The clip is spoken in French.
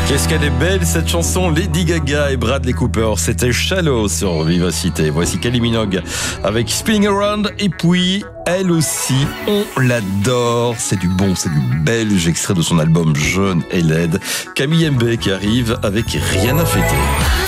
Qu'est-ce qu'elle est belle cette chanson, Lady Gaga et Bradley Cooper. C'était Shallow sur Vivacité. Voici Kylie Minogue avec Spinning Around. Et puis, elle aussi, on l'adore. C'est du bon, c'est du belge, extrait de son album Jeune et laide. Camille Mbé qui arrive avec Rien à fêter.